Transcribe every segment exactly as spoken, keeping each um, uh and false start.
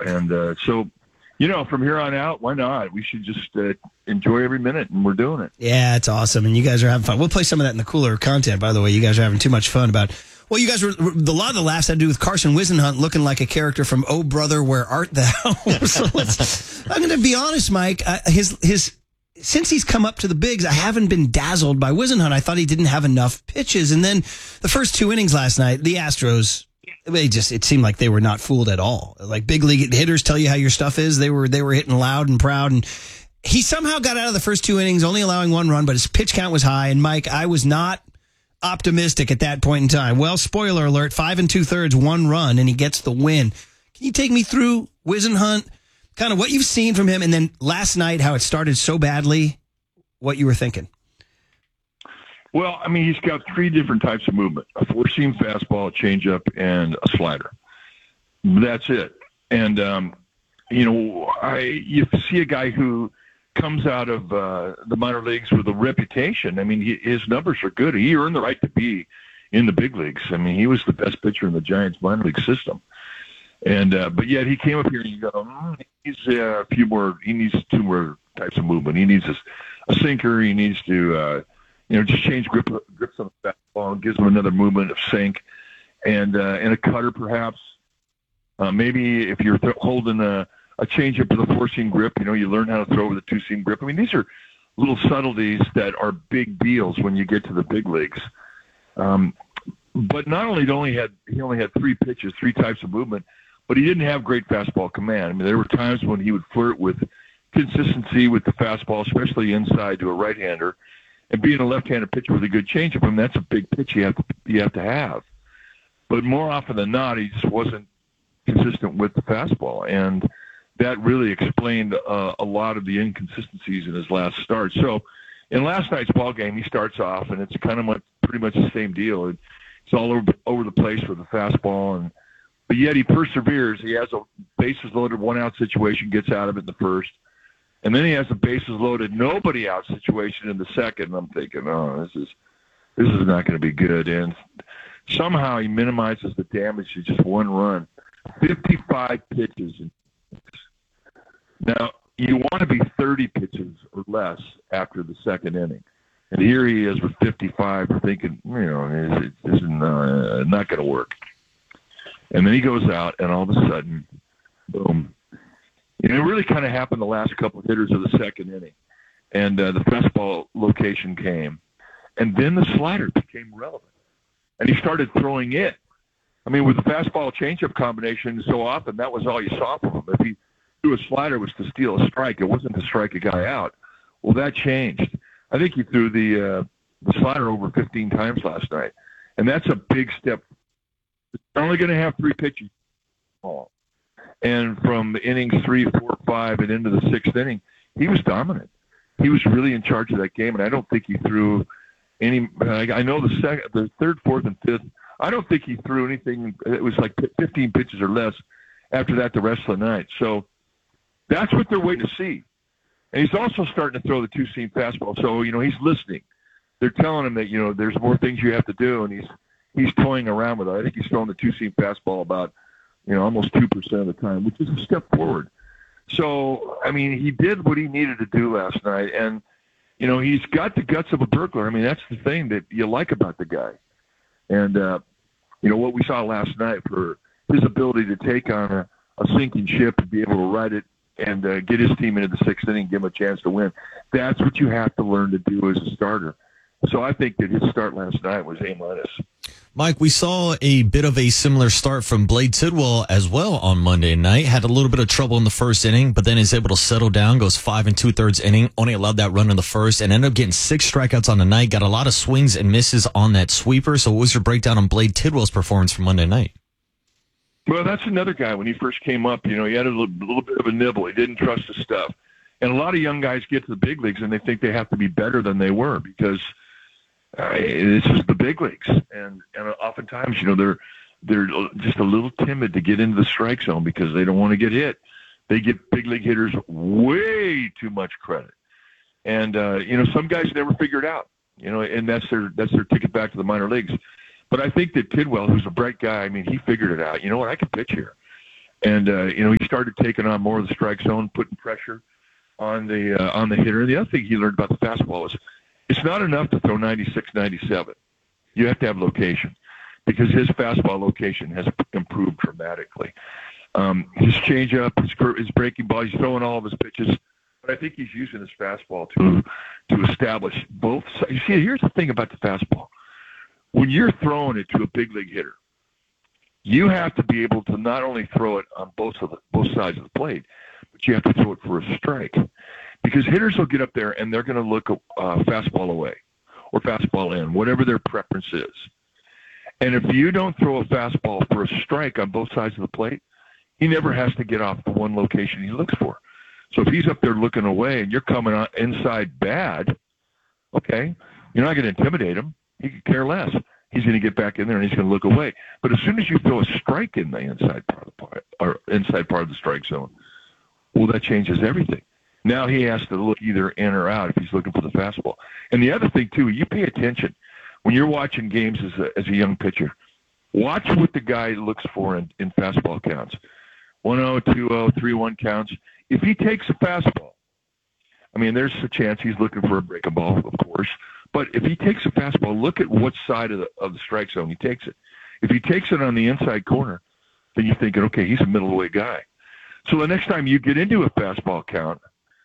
And uh, so, you know, from here on out, why not? We should just uh, enjoy every minute, and we're doing it. Yeah, it's awesome, and you guys are having fun. We'll play some of that in the cooler content, by the way. You guys are having too much fun about. Well, you guys were a lot of the laughs had to do with Carson Wisenhunt looking like a character from Oh Brother, Where Art Thou? So let's. I'm going to be honest, Mike. Uh, his his since he's come up to the bigs, I haven't been dazzled by Wisenhunt. I thought he didn't have enough pitches, and then the first two innings last night, the Astros. They just it seemed like they were not fooled at all. Like big league hitters tell you how your stuff is. They were they were hitting loud and proud, and he somehow got out of the first two innings, only allowing one run, but his pitch count was high. And Mike, I was not optimistic at that point in time. Well, spoiler alert: five and two thirds, one run, and he gets the win. Can you take me through Wisenhunt, kind of what you've seen from him, and then last night how it started so badly, what you were thinking? Well, I mean, he's got three different types of movement: a four-seam fastball, a changeup, and a slider. That's it. And, um, you know, I you see a guy who comes out of uh, the minor leagues with a reputation. I mean, he, his numbers are good. He earned the right to be in the big leagues. I mean, he was the best pitcher in the Giants minor league system. And uh, but yet he came up here and you go, mm, he's uh, a few more. He needs two more types of movement. He needs a, a sinker. He needs to. Uh, You know, just change grip, grips on the fastball, gives him another movement of sink, and uh, and a cutter perhaps. Uh, maybe if you're th- holding a, a changeup with a four-seam grip, you know, you learn how to throw with a two-seam grip. I mean, these are little subtleties that are big deals when you get to the big leagues. Um, but not only did only had he only had three pitches, three types of movement, but he didn't have great fastball command. I mean, there were times when he would flirt with consistency with the fastball, especially inside to a right-hander. And being a left-handed pitcher with a good changeup, I mean, that's a big pitch you have to you have to have. But more often than not, he just wasn't consistent with the fastball, and that really explained uh, a lot of the inconsistencies in his last start. So, in last night's ball game, he starts off, and it's kind of much, pretty much the same deal. It's all over over the place with the fastball, and but yet he perseveres. He has a bases loaded, one-out situation, gets out of it in the first. And then he has a bases loaded, nobody out situation in the second. And I'm thinking, oh, this is this is not going to be good. And somehow he minimizes the damage to just one run. fifty-five pitches. Now, you want to be thirty pitches or less after the second inning. And here he is with fifty-five, thinking, you know, this is uh, not going to work. And then he goes out, and all of a sudden, boom. You know, it really kind of happened the last couple of hitters of the second inning. And uh, the fastball location came. And then the slider became relevant. And he started throwing it. I mean, with the fastball changeup combination so often, that was all you saw from him. If he threw a slider, it was to steal a strike. It wasn't to strike a guy out. Well, that changed. I think he threw the, uh, the slider over fifteen times last night. And that's a big step. They're only going to have three pitches. Oh. And from innings three, four, five, and into the sixth inning, he was dominant. He was really in charge of that game, and I don't think he threw any. I know the second, the third, fourth, and fifth. I don't think he threw anything. It was like fifteen pitches or less after that the rest of the night. So that's what they're waiting to see. And he's also starting to throw the two-seam fastball. So you know he's listening. They're telling him that you know there's more things you have to do, and he's he's toying around with it. I think he's throwing the two-seam fastball about. You know, almost two percent of the time, which is a step forward. So, I mean, he did what he needed to do last night. And, you know, he's got the guts of a burglar. I mean, that's the thing that you like about the guy. And, uh, you know, what we saw last night for his ability to take on a, a sinking ship and be able to ride it and uh, get his team into the sixth inning and give him a chance to win, that's what you have to learn to do as a starter. So I think that his start last night was A-minus. Mike, we saw a bit of a similar start from Blade Tidwell as well on Monday night. Had a little bit of trouble in the first inning, but then is able to settle down, goes five and two-thirds inning, only allowed that run in the first, and ended up getting six strikeouts on the night, got a lot of swings and misses on that sweeper. So what was your breakdown on Blade Tidwell's performance from Monday night? Well, that's another guy. When he first came up, you know, he had a little, little bit of a nibble. He didn't trust his stuff. And a lot of young guys get to the big leagues, and they think they have to be better than they were because – Uh, this is the big leagues, and and oftentimes, you know, they're they're just a little timid to get into the strike zone because they don't want to get hit. They give big league hitters way too much credit, and uh, you know, some guys never figure it out. You know, and that's their that's their ticket back to the minor leagues. But I think that Tidwell, who's a bright guy, I mean, he figured it out. You know what? I can pitch here, And, uh, you know, he started taking on more of the strike zone, putting pressure on the uh, on the hitter. The other thing he learned about the fastball is it's not enough to throw ninety-six, ninety-seven. You have to have location because his fastball location has improved dramatically. Um, his changeup, his, his breaking ball, he's throwing all of his pitches. But I think he's using his fastball to to establish both sides. You see, here's the thing about the fastball. When you're throwing it to a big league hitter, you have to be able to not only throw it on both of the, both sides of the plate, but you have to throw it for a strike. Because hitters will get up there and they're going to look uh, fastball away or fastball in, whatever their preference is. And if you don't throw a fastball for a strike on both sides of the plate, he never has to get off the one location he looks for. So if he's up there looking away and you're coming on inside bad, okay, you're not going to intimidate him. He could care less. He's going to get back in there and he's going to look away. But as soon as you throw a strike in the inside part of the part, or inside part of the strike zone, well, that changes everything. Now he has to look either in or out if he's looking for the fastball. And the other thing too, you pay attention when you're watching games as a, as a young pitcher. Watch what the guy looks for in, in fastball counts. one oh, two oh, three one counts. If he takes a fastball, I mean, there's a chance he's looking for a breaking ball, of course. But if he takes a fastball, look at what side of the of the strike zone he takes it. If he takes it on the inside corner, then you're thinking, okay, he's a middle-of-the-way guy. So the next time you get into a fastball count,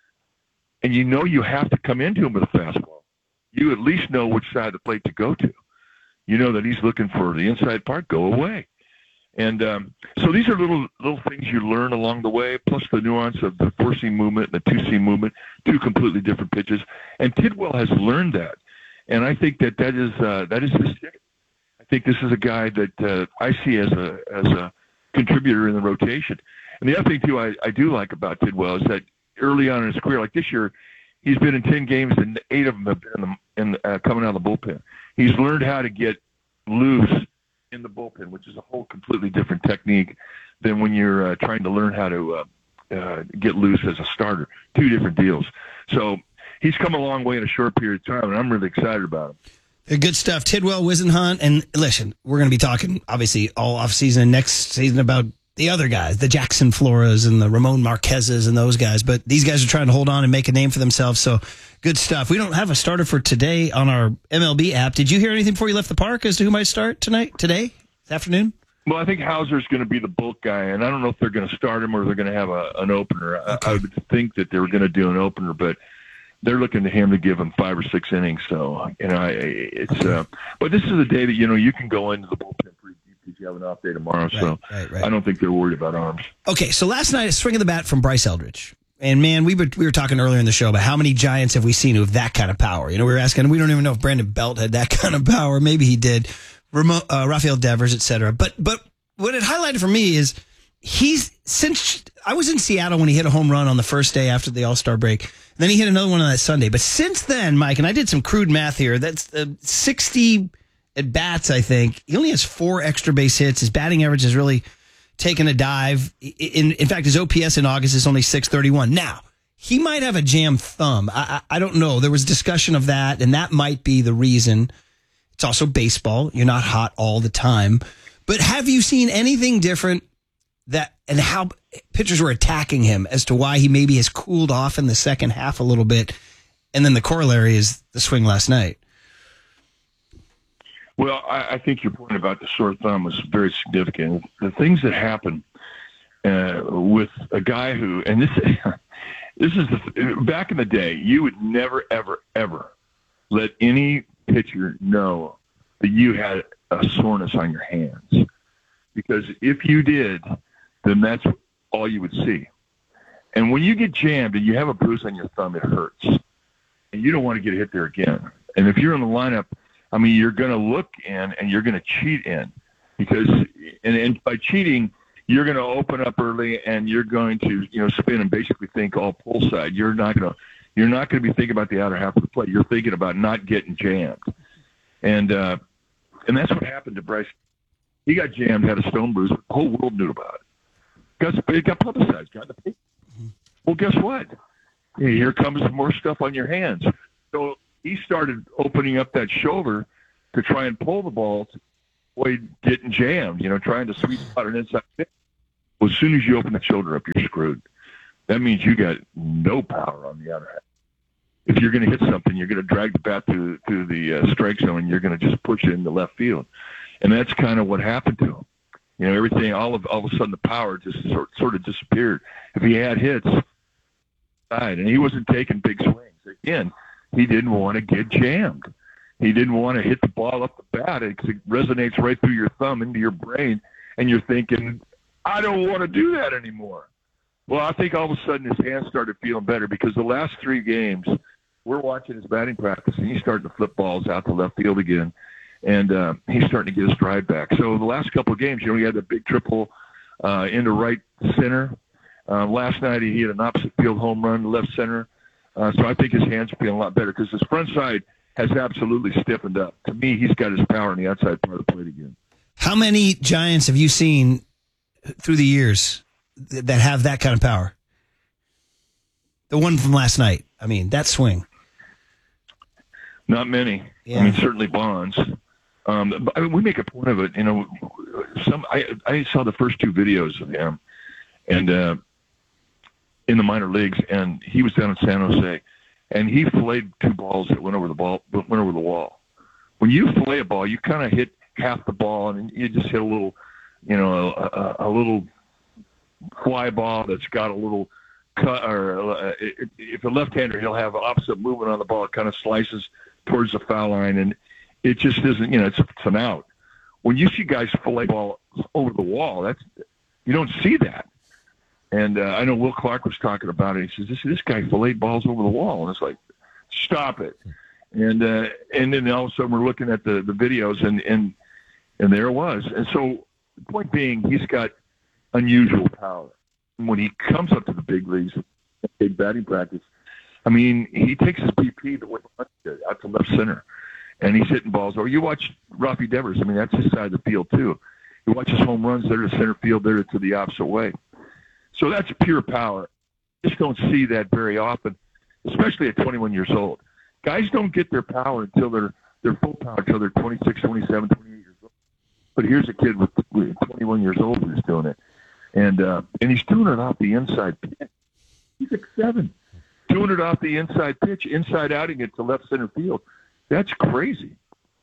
and you know you have to come into him with a fastball, you at least know which side of the plate to go to. You know that he's looking for the inside part, go away. And um, so these are little little things you learn along the way, plus the nuance of the four-seam movement and the two-seam movement, two completely different pitches. And Tidwell has learned that. And I think that that is uh, that is his ticket. I think this is a guy that uh, I see as a as a contributor in the rotation. And the other thing, too, I, I do like about Tidwell is that early on in his career, like this year, he's been in ten games and eight of them have been in the, in the, uh, coming out of the bullpen. He's learned how to get loose in the bullpen, which is a whole completely different technique than when you're uh, trying to learn how to uh, uh, get loose as a starter. Two different deals. So he's come a long way in a short period of time, and I'm really excited about him. Good stuff. Tidwell, Whisenhunt, and listen, we're going to be talking, obviously, all offseason and next season about the other guys, the Jackson Floras and the Ramon Marquezes and those guys. But these guys are trying to hold on and make a name for themselves. So good stuff. We don't have a starter for today on our M L B app. Did you hear anything before you left the park as to who might start tonight, today, this afternoon? Well, I think Hauser's going to be the bulk guy, and I don't know if they're going to start him or they're going to have a, an opener. Okay. I, I would think that they were going to do an opener, but they're looking to him to give him five or six innings. So, you know, I, it's, uh, but this is a day that, you know, you can go into the bullpen pretty deep if you have an off day tomorrow. Right, so right, right. I don't think they're worried about arms. Okay. So last night, a swing of the bat from Bryce Eldridge. And man, we were, we were talking earlier in the show about how many Giants have we seen who have that kind of power? You know, we were asking, we don't even know if Brandon Belt had that kind of power. Maybe he did. Remo, uh, Rafael Devers, et cetera. But, but what it highlighted for me is he's, since I was in Seattle when he hit a home run on the first day after the All-Star break, then he hit another one on that Sunday. But since then, Mike, and I did some crude math here, that's uh, sixty at bats, I think. He only has four extra base hits. His batting average has really taken a dive. In, in fact, his O P S in August is only six thirty-one. Now, he might have a jammed thumb. I, I, I don't know. There was discussion of that, and that might be the reason. It's also baseball. You're not hot all the time. But have you seen anything different that and how pitchers were attacking him as to why he maybe has cooled off in the second half a little bit? And then the corollary is the swing last night. Well, I, I think your point about the sore thumb was very significant. The things that happen uh, with a guy who, and this, this is the, back in the day, you would never, ever, ever let any pitcher know that you had a soreness on your hands. Because if you did, then that's all you would see. And when you get jammed and you have a bruise on your thumb, it hurts. And you don't want to get hit there again. And if you're in the lineup, I mean, you're going to look in and you're going to cheat in. Because, and, and by cheating, you're going to open up early and you're going to, you know, spin and basically think all pull side. You're not going to, you're not going to be thinking about the outer half of the plate. You're thinking about not getting jammed. And, uh, and that's what happened to Bryce. He got jammed, had a stone bruise. The whole world knew about it. Got, it got publicized. Got the paper. Well, guess what? Here comes more stuff on your hands. So he started opening up that shoulder to try and pull the ball to avoid getting jammed, you know, trying to sweep out an inside pitch. Well, as soon as you open that shoulder up, you're screwed. That means you got no power on the outer half. If you're going to hit something, you're going to drag the bat through, through the uh, strike zone, and you're going to just push it into left field. And that's kind of what happened to him. You know, everything, all of all of a sudden, the power just sort, sort of disappeared. If he had hits, died, and he wasn't taking big swings. Again, he didn't want to get jammed. He didn't want to hit the ball up the bat because it resonates right through your thumb into your brain, and you're thinking, I don't want to do that anymore. Well, I think all of a sudden his hands started feeling better because the last three games, we're watching his batting practice, and he's starting to flip balls out to left field again, and uh, he's starting to get his stride back. So the last couple of games, you know, he had the big triple uh, into right center. Uh, last night he hit an opposite field home run to left center. Uh, so I think his hands are feeling a lot better because his front side has absolutely stiffened up. To me, he's got his power on the outside part of the plate again. How many Giants have you seen through the years that have that kind of power? The one from last night. I mean, that swing. Not many. Yeah. I mean, certainly Bonds. Um, I mean, we make a point of it. You know, some I I saw the first two videos of him, and uh, in the minor leagues, and he was down in San Jose, and he filleted two balls that went over the ball, went over the wall. When you fillet a ball, you kind of hit half the ball, and you just hit a little, you know, a, a, a little fly ball that's got a little cut, or uh, if a left-hander, he'll have opposite movement on the ball. It kind of slices towards the foul line, and it just isn't, you know, it's, it's an out. When you see guys fillet ball over the wall, that's, you don't see that. And uh, I know Will Clark was talking about it. He says, this, this guy filleted balls over the wall. And it's like, stop it. And uh, and then all of a sudden we're looking at the, the videos, and, and, and there it was. And so the point being, he's got unusual power. When he comes up to the big leagues, big batting practice, I mean, he takes his B P the way out to left center, and he's hitting balls. Or you watch Rafi Devers. I mean, that's his side of the field too. You watch his home runs. They're to center field. They're to the opposite way. So that's pure power. Just don't see that very often, especially at twenty-one years old. Guys don't get their power until they're they're full power until they're twenty-six, twenty-seven, twenty-eight years old. But here's a kid with, with twenty-one years old who's doing it, and uh, and he's doing it off the inside pitch. He's six seven, doing it off the inside pitch, inside outing it to left center field. That's crazy.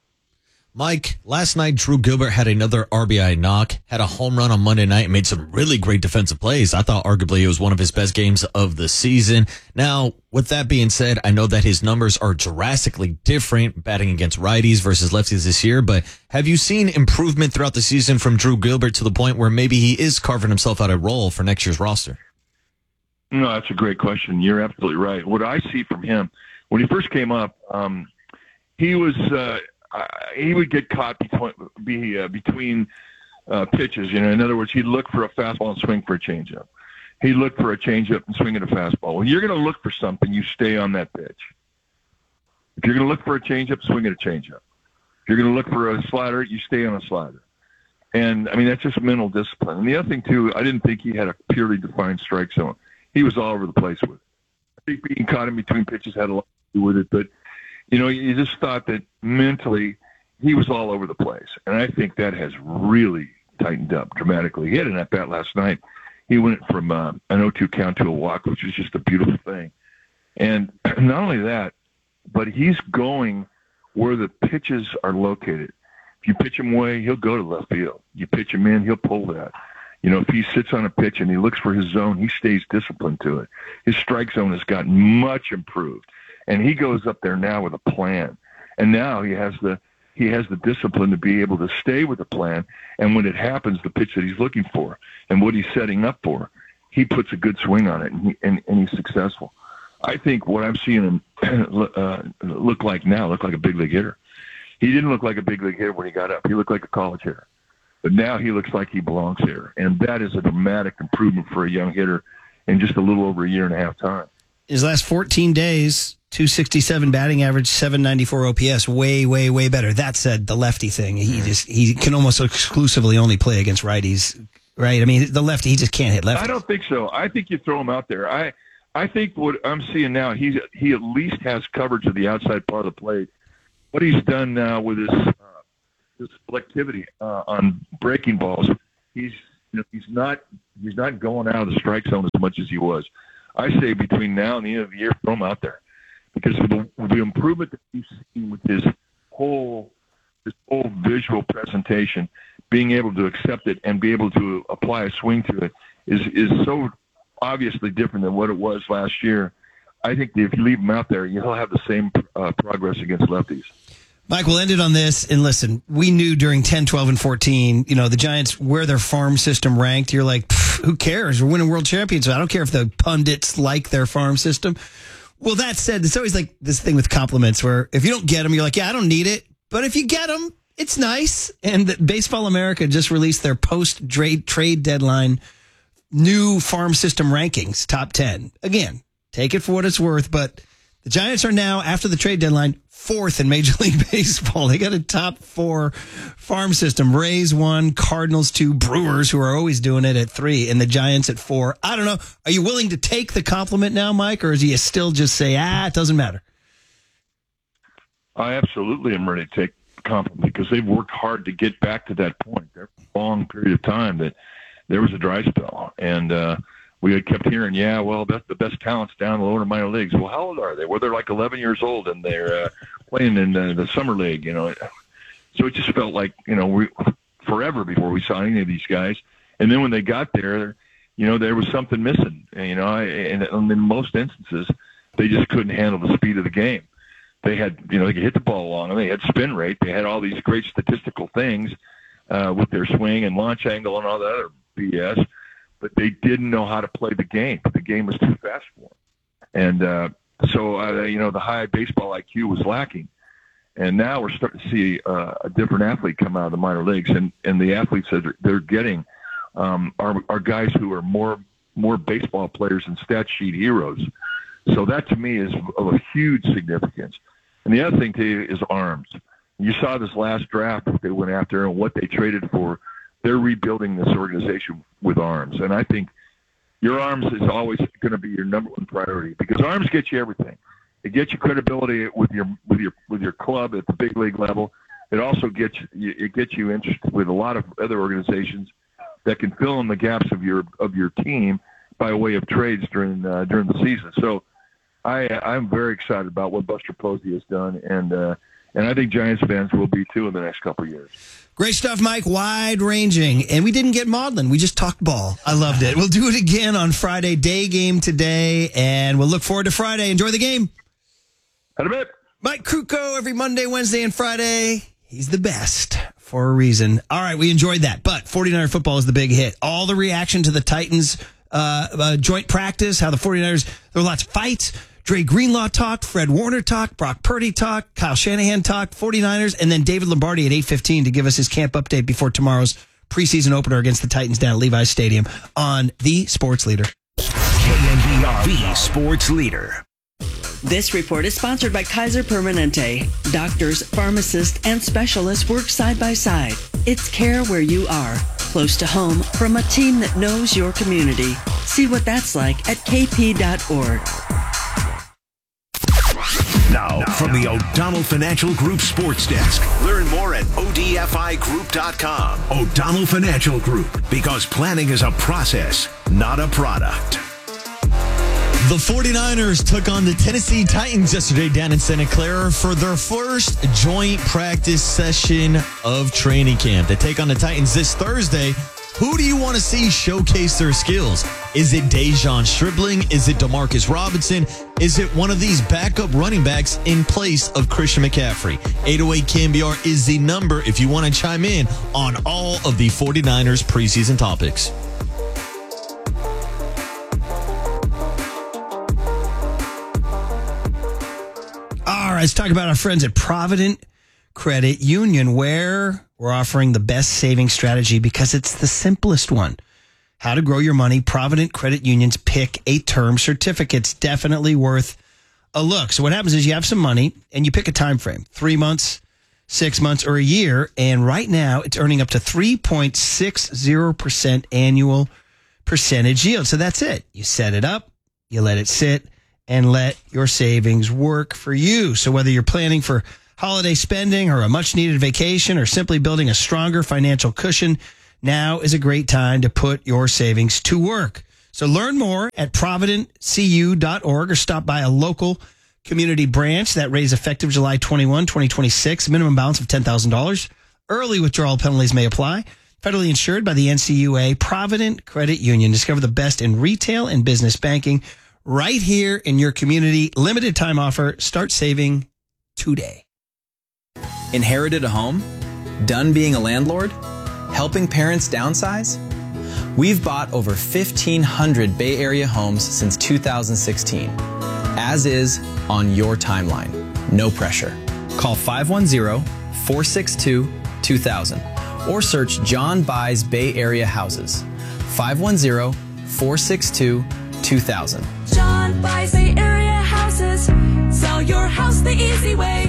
Mike, last night Drew Gilbert had another R B I knock, had a home run on Monday night, and made some really great defensive plays. I thought arguably it was one of his best games of the season. Now, with that being said, I know that his numbers are drastically different batting against righties versus lefties this year, but have you seen improvement throughout the season from Drew Gilbert to the point where maybe he is carving himself out a role for next year's roster? No, that's a great question. You're absolutely right. What I see from him, when he first came up, um, he was uh, – Uh, he would get caught between, be, uh, between uh, pitches. You know, in other words, he'd look for a fastball and swing for a changeup. He'd look for a changeup and swing at a fastball. When you're going to look for something, you stay on that pitch. If you're going to look for a changeup, swing at a changeup. If you're going to look for a slider, you stay on a slider. And, I mean, that's just mental discipline. And the other thing, too, I didn't think he had a purely defined strike zone. He was all over the place with it. I think being caught in between pitches had a lot to do with it, but you know, you just thought that mentally he was all over the place. And I think that has really tightened up dramatically. He had an at-bat last night. He went from uh, an oh two count to a walk, which is just a beautiful thing. And not only that, but he's going where the pitches are located. If you pitch him away, he'll go to left field. You pitch him in, he'll pull that. You know, if he sits on a pitch and he looks for his zone, he stays disciplined to it. His strike zone has gotten much improved. And he goes up there now with a plan. And now he has the he has the discipline to be able to stay with the plan. And when it happens, the pitch that he's looking for and what he's setting up for, he puts a good swing on it, and, he, and, and he's successful. I think what I'm seeing him uh, look like now, look like a big league hitter. He didn't look like a big league hitter when he got up. He looked like a college hitter. But now he looks like he belongs here. And that is a dramatic improvement for a young hitter in just a little over a year and a half time. His last fourteen days, two sixty-seven batting average, seven ninety-four O P S, way, way, way better. That said, the lefty thing, he just he can almost exclusively only play against righties, right? I mean, the lefty, he just can't hit lefties. I don't think so. I think you throw him out there. I I think what I'm seeing now, he's he at least has coverage of the outside part of the plate. What he's done now with his uh, his selectivity uh, on breaking balls, he's you know, he's not he's not going out of the strike zone as much as he was. I say between now and the end of the year, throw him out there, because with the, with the improvement that we've seen with his whole this whole visual presentation, being able to accept it and be able to apply a swing to it is is so obviously different than what it was last year. I think that if you leave him out there, you'll have the same uh, progress against lefties. Mike, we'll end it on this. And listen, we knew during ten, twelve, and fourteen, you know, the Giants, where their farm system ranked, you're like, who cares? We're winning world championships. I don't care if the pundits like their farm system. Well, that said, it's always like this thing with compliments where if you don't get them, you're like, yeah, I don't need it. But if you get them, it's nice. And the Baseball America just released their post-trade trade deadline new farm system rankings, top ten. Again, take it for what it's worth, but the Giants are now, after the trade deadline, fourth in Major League Baseball. They got a top four farm system. Rays one, Cardinals two, Brewers, who are always doing it, at three, and the Giants at four. I don't know. Are you willing to take the compliment now, Mike, or do you still just say, ah, it doesn't matter? I absolutely am ready to take the compliment because they've worked hard to get back to that point. There's a long period of time that there was a dry spell, and uh, we had kept hearing, yeah, well, that's the best talent's down in the lower minor leagues. Well, how old are they? Well, they're like eleven years old, and they're uh, playing in the, the summer league, you know. So it just felt like, you know, we forever before we saw any of these guys. And then when they got there, you know, there was something missing, you know, and, and in most instances, they just couldn't handle the speed of the game. They had, you know, they could hit the ball long, and they had spin rate. They had all these great statistical things uh, with their swing and launch angle and all that other B S. But they didn't know how to play the game. The game was too fast for them. And uh, so, uh, you know, the high baseball I Q was lacking. And now we're starting to see uh, a different athlete come out of the minor leagues. And, and the athletes that they're, they're getting um, are, are guys who are more more baseball players and stat sheet heroes. So that, to me, is of a huge significance. And the other thing, to you, is arms. You saw this last draft that they went after and what they traded for. They're rebuilding this organization with arms. And I think your arms is always going to be your number one priority, because arms get you everything. It gets you credibility with your with your with your club at the big league level. It also gets you, it gets you interested with a lot of other organizations that can fill in the gaps of your of your team by way of trades during uh, during the season. So I I'm very excited about what Buster Posey has done, and uh, and I think Giants fans will be too in the next couple of years. Great stuff, Mike. Wide-ranging. And we didn't get maudlin. We just talked ball. I loved it. We'll do it again on Friday. Day game today, and we'll look forward to Friday. Enjoy the game. Had a bit. Mike Krukow every Monday, Wednesday, and Friday. He's the best for a reason. All right, we enjoyed that. But forty-niner football is the big hit. All the reaction to the Titans uh, uh, joint practice, how the forty-niners, there were lots of fights. Dre Greenlaw talked, Fred Warner talked, Brock Purdy talked, Kyle Shanahan talked, forty-niners, and then David Lombardi at eight fifteen to give us his camp update before tomorrow's preseason opener against the Titans down at Levi's Stadium on The Sports Leader. K N B R, The Sports Leader. This report is sponsored by Kaiser Permanente. Doctors, pharmacists, and specialists work side by side. It's care where you are, close to home, from a team that knows your community. See what that's like at k p dot org. Now, from the O'Donnell Financial Group Sports Desk. Learn more at O D F I group dot com. O'Donnell Financial Group, because planning is a process, not a product. The forty-niners took on the Tennessee Titans yesterday down in Santa Clara for their first joint practice session of training camp. They take on the Titans this Thursday. Who do you want to see showcase their skills? Is it Dejon Stribling? Is it Demarcus Robinson? Is it one of these backup running backs in place of Christian McCaffrey? eight oh eight K N B R is the number if you want to chime in on all of the forty-niners preseason topics. All right, let's talk about our friends at Provident Credit Union, where we're offering the best saving strategy because it's the simplest one. How to grow your money. Provident Credit Union's Pick a Term Certificate's definitely worth a look. So what happens is you have some money and you pick a time frame, three months, six months, or a year. And right now it's earning up to three point six zero percent annual percentage yield. So that's it. You set it up, you let it sit, and let your savings work for you. So whether you're planning for holiday spending or a much-needed vacation or simply building a stronger financial cushion, Now is a great time to put your savings to work. So learn more at provident c u dot org or stop by a local community branch. That rate is effective July twenty-first, twenty twenty-six. Minimum balance of ten thousand dollars. Early withdrawal penalties may apply. Federally insured by the N C U A. Provident Credit Union. Discover the best in retail and business banking right here in your community. Limited time offer. Start saving today. Inherited a home? Done being a landlord? Helping parents downsize? We've bought over fifteen hundred Bay Area homes since two thousand sixteen. As is, on your timeline. No pressure. Call five one zero, four six two, two thousand or search John Buys Bay Area Houses. five one zero, four six two, two thousand. John Buys Bay Area Houses. Sell your house the easy way.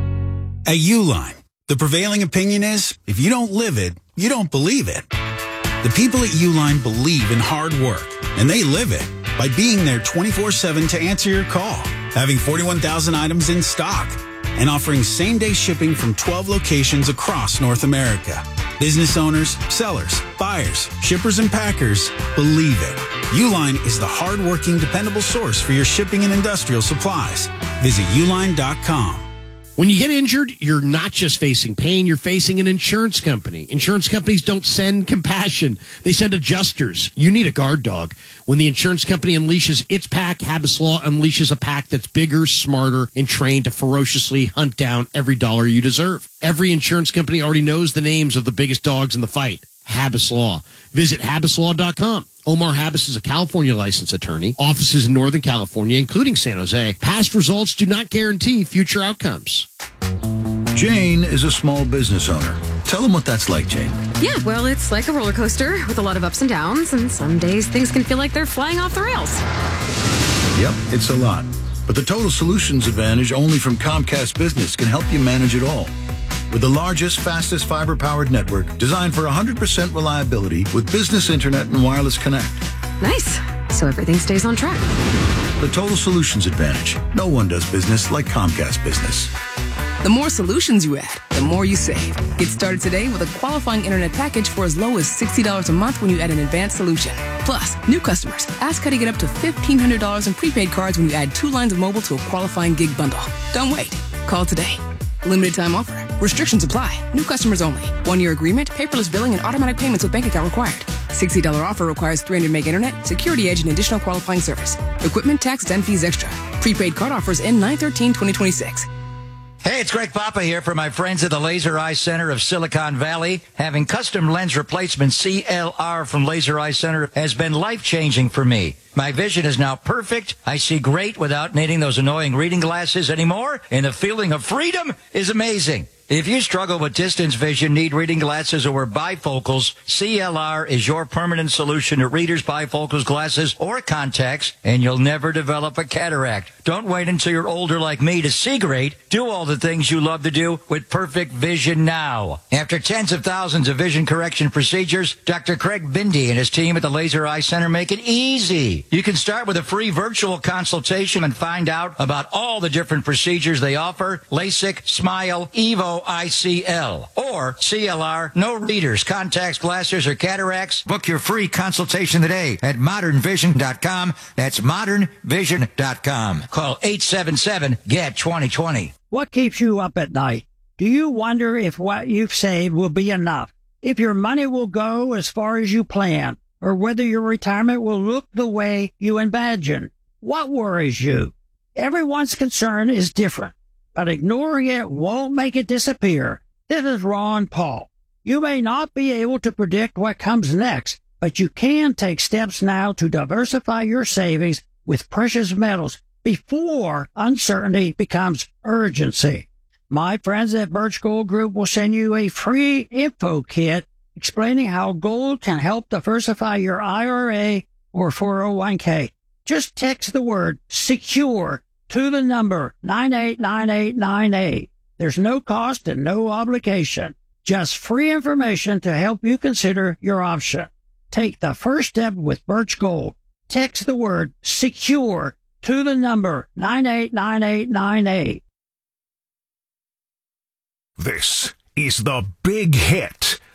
At Uline, the prevailing opinion is, if you don't live it, you don't believe it. The people at Uline believe in hard work, and they live it by being there twenty-four seven to answer your call, having forty-one thousand items in stock, and offering same-day shipping from twelve locations across North America. Business owners, sellers, buyers, shippers, and packers believe it. Uline is the hard-working, dependable source for your shipping and industrial supplies. Visit uline dot com. When you get injured, you're not just facing pain, you're facing an insurance company. Insurance companies don't send compassion. They send adjusters. You need a guard dog. When the insurance company unleashes its pack, Habas Law unleashes a pack that's bigger, smarter, and trained to ferociously hunt down every dollar you deserve. Every insurance company already knows the names of the biggest dogs in the fight. Habas Law. Visit habas law dot com. Omar Habas is a California licensed attorney. Offices in Northern California, including San Jose. Past results do not guarantee future outcomes. Jane is a small business owner. Tell them what that's like, Jane. Yeah, well, it's like a roller coaster with a lot of ups and downs, and some days things can feel like they're flying off the rails. Yep, it's a lot. But the Total Solutions Advantage only from Comcast Business can help you manage it all. With the largest, fastest fiber-powered network designed for one hundred percent reliability with business internet and wireless connect. Nice. So everything stays on track. The Total Solutions Advantage. No one does business like Comcast Business. The more solutions you add, the more you save. Get started today with a qualifying internet package for as low as sixty dollars a month when you add an advanced solution. Plus, new customers, ask how to get up to fifteen hundred dollars in prepaid cards when you add two lines of mobile to a qualifying gig bundle. Don't wait. Call today. Limited time offer. Restrictions apply. New customers only. One-year agreement, paperless billing, and automatic payments with bank account required. sixty dollars offer requires three hundred meg internet, security edge, and additional qualifying service. Equipment, taxes, and fees extra. Prepaid card offers end nine thirteen twenty twenty-six. Hey, it's Greg Papa here for my friends at the Laser Eye Center of Silicon Valley. Having custom lens replacement C L R from Laser Eye Center has been life-changing for me. My vision is now perfect. I see great without needing those annoying reading glasses anymore, and the feeling of freedom is amazing. If you struggle with distance vision, need reading glasses, or wear bifocals, C L R is your permanent solution to readers, bifocals, glasses, or contacts, and you'll never develop a cataract. Don't wait until you're older like me to see great. Do all the things you love to do with perfect vision now. After tens of thousands of vision correction procedures, Doctor Craig Bindi and his team at the Laser Eye Center make it easy. You can start with a free virtual consultation and find out about all the different procedures they offer: LASIK, SMILE, EVO, I C L, or C L R, no readers, contacts, glasses, or cataracts. Book your free consultation today at modern vision dot com. That's modern vision dot com. Call eight seven seven, G E T, twenty twenty. What keeps you up at night? Do you wonder if what you've saved will be enough? If your money will go as far as you plan? Or whether your retirement will look the way you imagine? What worries you? Everyone's concern is different, but ignoring it won't make it disappear. This is Ron Paul. You may not be able to predict what comes next, but you can take steps now to diversify your savings with precious metals before uncertainty becomes urgency. My friends at Birch Gold Group will send you a free info kit explaining how gold can help diversify your I R A or four oh one k. Just text the word SECURE to the number nine eight nine eight nine eight. There's no cost and no obligation. Just free information to help you consider your option. Take the first step with Birch Gold. Text the word SECURE to the number nine eight nine eight nine eight. This is the big hit.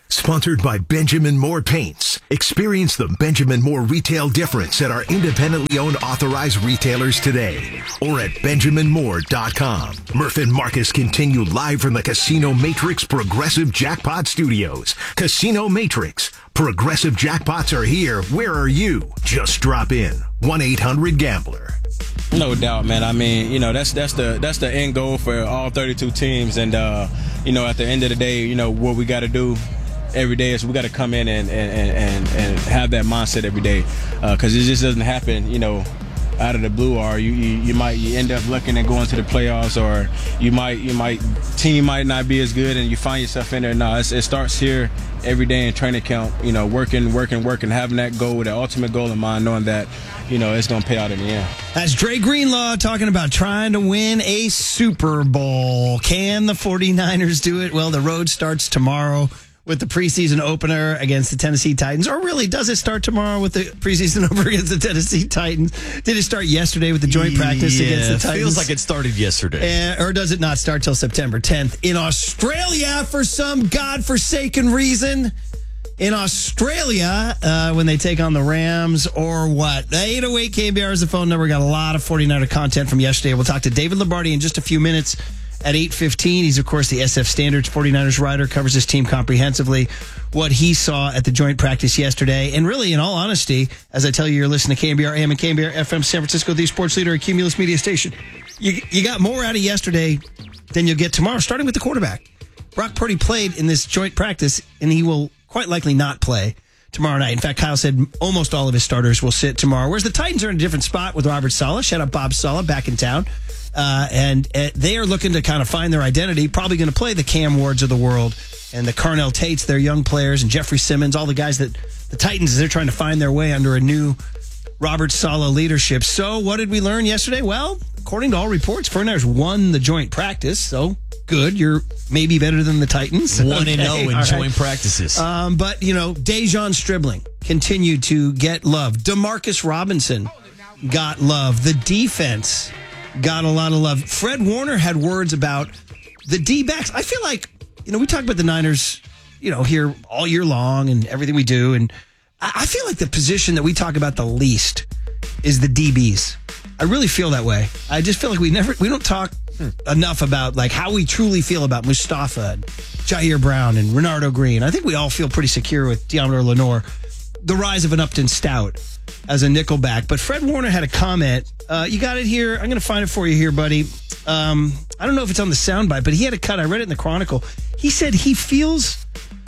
Sponsored by Benjamin Moore Paints. Experience the Benjamin Moore retail difference at our independently owned authorized retailers today or at benjamin moore dot com. Murph and Marcus continue live from the Casino Matrix Progressive Jackpot Studios. Casino Matrix. Progressive jackpots are here. Where are you? Just drop in. one eight hundred gambler. No doubt, man. I mean, you know, that's that's the that's the end goal for all thirty-two teams. And, uh, you know, at the end of the day, you know, what we got to do every day is we got to come in and, and, and, and have that mindset every day, because uh, it just doesn't happen, you know, out of the blue. Or you, you, you might you end up looking at going to the playoffs, or you might you might team might not be as good and you find yourself in there. No, it's, it starts here every day in training camp, you know, working, working, working, having that goal, that ultimate goal in mind, knowing that, you know, it's going to pay out in the end. That's Dre Greenlaw talking about trying to win a Super Bowl. Can the 49ers do it? Well, the road starts tomorrow with the preseason opener against the Tennessee Titans. Or really, does it start tomorrow with the preseason opener against the Tennessee Titans? Did it start yesterday with the joint practice yeah, against the Titans? Feels like it started yesterday. Uh, or does it not start till September tenth in Australia for some godforsaken reason? In Australia, uh, when they take on the Rams, or what? eight oh eight K B R is the phone number. Got a lot of 49er content from yesterday. We'll talk to David Lombardi in just a few minutes at eight fifteen. He's, of course, the S F Standards 49ers writer, covers his team comprehensively. What he saw at the joint practice yesterday. And really, in all honesty, as I tell you, you're listening to K B R A M and K B R F M San Francisco, the sports leader, a Cumulus Media Station. You, you got more out of yesterday than you'll get tomorrow, starting with the quarterback. Brock Purdy played in this joint practice, and he will quite likely not play tomorrow night. In fact, Kyle said almost all of his starters will sit tomorrow, whereas the Titans are in a different spot with Robert Saleh. Shout out Bob Saleh, back in town. Uh, and uh, they are looking to kind of find their identity, probably going to play the Cam Wards of the world and the Carnell Tates, their young players, and Jeffrey Simmons, all the guys that the Titans, they're trying to find their way under a new Robert Saleh leadership. So what did we learn yesterday? Well, according to all reports, 49ers won the joint practice, so good. You're maybe better than the Titans. one and oh in joint practices. Um, but, you know, Dejon Stribling continued to get love. DeMarcus Robinson got love. The defense got a lot of love. Fred Warner had words about the D-backs. I feel like, you know, we talk about the Niners, you know, here all year long and everything we do. And I feel like the position that we talk about the least is the D Bs. I really feel that way. I just feel like we never, we don't talk enough about like how we truly feel about Mustafa and Jair Brown and Renardo Green. I think we all feel pretty secure with Deommodore Lenoir. The rise of an Upton Stout as a nickelback. But Fred Warner had a comment. Uh, you got it here. I'm going to find it for you here, buddy. Um, I don't know if it's on the soundbite, but he had a cut. I read it in the Chronicle. He said he feels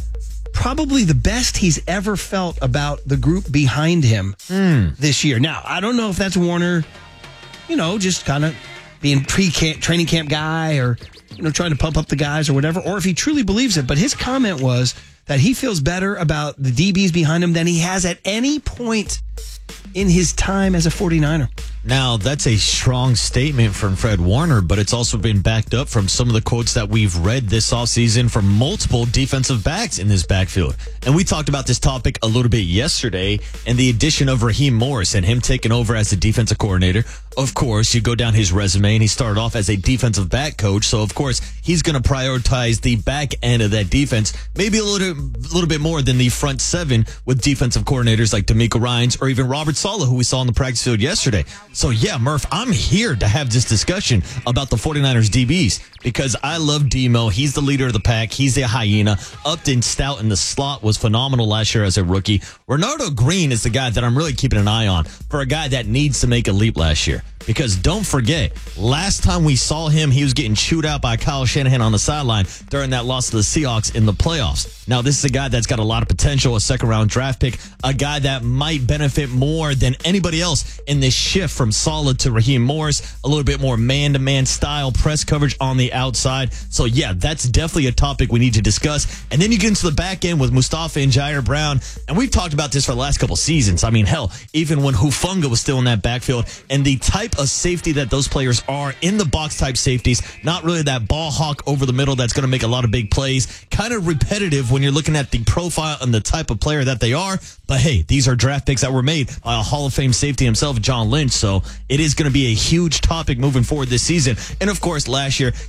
probably the best he's ever felt about the group behind him mm. this year. Now, I don't know if that's Warner, you know, just kind of being pre-camp, training camp guy, or, you know, trying to pump up the guys or whatever, or if he truly believes it. But his comment was that he feels better about the D Bs behind him than he has at any point in his time as a 49er. Now, that's a strong statement from Fred Warner, but it's also been backed up from some of the quotes that we've read this offseason from multiple defensive backs in this backfield. And we talked about this topic a little bit yesterday, and the addition of Raheem Morris and him taking over as the defensive coordinator. Of course, you go down his resume, and he started off as a defensive back coach, so of course, he's going to prioritize the back end of that defense, maybe a little, little bit more than the front seven with defensive coordinators like D'Amico Ryans or even Robert Saleh, who we saw on the practice field yesterday. So, yeah, Murph, I'm here to have this discussion about the 49ers D Bs because I love Demo. He's the leader of the pack. He's a hyena. Upton Stout in the slot was phenomenal last year as a rookie. Renardo Green is the guy that I'm really keeping an eye on for a guy that needs to make a leap last year. Because don't forget, last time we saw him, he was getting chewed out by Kyle Shanahan on the sideline during that loss to the Seahawks in the playoffs. Now, this is a guy that's got a lot of potential, a second-round draft pick, a guy that might benefit more than anybody else in this shift from Saleh to Raheem Morris, a little bit more man-to-man style press coverage on the outside. So, yeah, that's definitely a topic we need to discuss. And then you get into the back end with Mustafa and Jair Brown, and we've talked about this for the last couple seasons. I mean, hell, even when Hufanga was still in that backfield, and the type of safety that those players are in the box type safeties, not really that ball hawk over the middle that's going to make a lot of big plays, kind of repetitive when you're looking at the profile and the type of player that they are. But hey, these are draft picks that were made by a Hall of Fame safety himself, John Lynch. So it is going to be a huge topic moving forward this season. And of course, last year,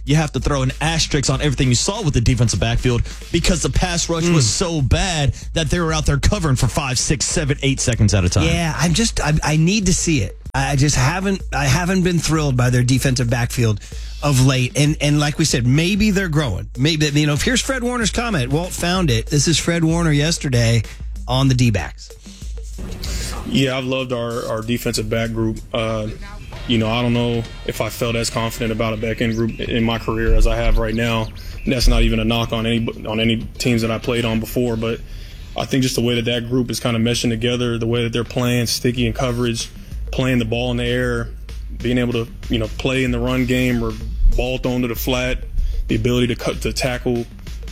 you have to throw an asterisk on everything you saw with the defensive backfield because the pass rush mm. was so bad that they were out there covering for five, six, seven, eight seconds at a time. Yeah, I'm just I, I need to see it. I just haven't I haven't been thrilled by their defensive backfield of late. And and like we said, maybe they're growing. Maybe, you know, if here's Fred Warner's comment. Walt found it. This is Fred Warner yesterday on the D-backs. Yeah, I've loved our, our defensive back group. Uh, you know, I don't know if I felt as confident about a back end group in my career as I have right now. And that's not even a knock on any on any teams that I played on before, but I think just the way that that group is kind of meshing together, the way that they're playing sticky in coverage, playing the ball in the air, being able to, you know, play in the run game or ball thrown to the flat, the ability to cut to tackle.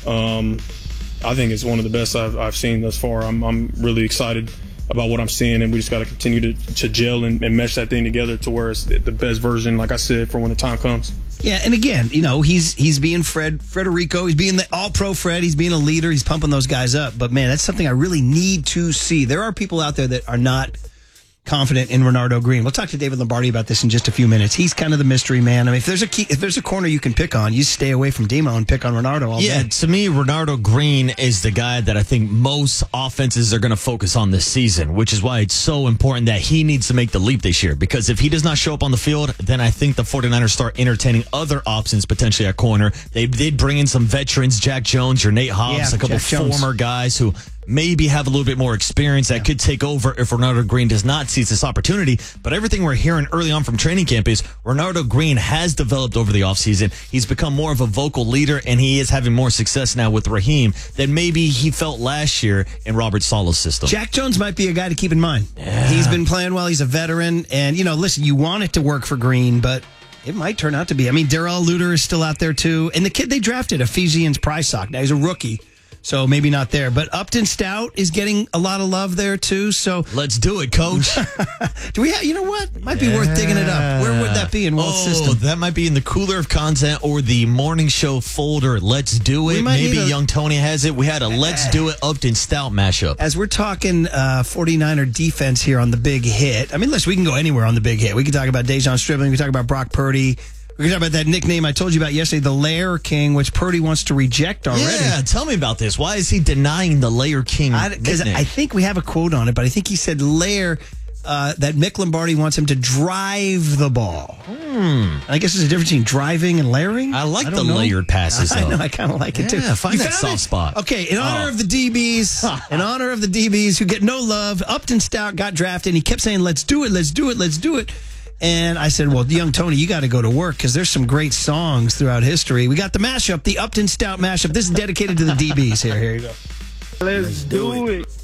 Um, I think it's one of the best I've, I've seen thus far. I'm, I'm really excited about what I'm seeing, and we just got to continue to, to gel and, and mesh that thing together to where it's the best version, like I said, for when the time comes. Yeah, and again, you know, he's he's being Fred Frederico. He's being the all-pro Fred. He's being a leader. He's pumping those guys up. But, man, that's something I really need to see. There are people out there that are not confident in Renardo Green. We'll talk to David Lombardi about this in just a few minutes. He's kind of the mystery man. I mean, if there's a key, if there's a corner you can pick on, you stay away from Demo and pick on Renardo all yeah, day. To me, Renardo Green is the guy that I think most offenses are going to focus on this season, which is why it's so important that he needs to make the leap this year. Because if he does not show up on the field, then I think the 49ers start entertaining other options potentially at corner. They did bring in some veterans, Jack Jones, your Nate Hobbs, Yeah, a couple Jack Jones. former guys who maybe have a little bit more experience that yeah. could take over if Renardo Green does not seize this opportunity. But everything we're hearing early on from training camp is Renardo Green has developed over the offseason. He's become more of a vocal leader, and he is having more success now with Raheem than maybe he felt last year in Robert Saleh's system. Jack Jones might be a guy to keep in mind. Yeah. He's been playing well. He's a veteran. And, you know, listen, you want it to work for Green, but it might turn out to be. I mean, Darrell Luter is still out there, too. And the kid they drafted, Ephesians Prysock, now he's a rookie. So maybe not there. But Upton Stout is getting a lot of love there, too. So let's do it, Coach. Do we have, you know what? It might yeah. be worth digging it up. Where would that be in Walt's oh, system? That might be in the cooler of content or the morning show folder. Let's do it. Maybe a, Young Tony has it. We had a Let's Do It Upton Stout mashup. As we're talking uh, 49er defense here on the big hit. I mean, listen, we can go anywhere on the big hit. We can talk about Dejon Stribling. We can talk about Brock Purdy. We can talk about that nickname I told you about yesterday, the Lair King, which Purdy wants to reject already. Yeah, tell me about this. Why is he denying the Lair King Because I, I think we have a quote on it, but I think he said Lair, uh, that Mick Lombardi wants him to drive the ball. Hmm. I guess there's a difference between driving and layering. I like I the know. layered passes, though. I know, I kind of like yeah, it, too. Find you that soft it? spot. Okay, in honor oh. of the D Bs, in honor of the D Bs who get no love, Upton Stout got drafted, and he kept saying, let's do it, let's do it, let's do it. And I said, well, Young Tony, you got to go to work because there's some great songs throughout history. We got the mashup, the Upton Stout mashup. This is dedicated to the D Bs here. Here you go. Let's do it.